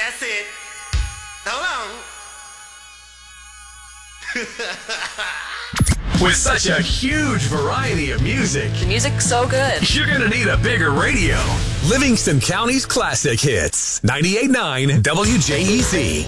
That's it. Hold on. With such a huge variety of music, The music's so good. you're going to need a bigger radio. Livingston County's classic hits. 98.9 WJEZ.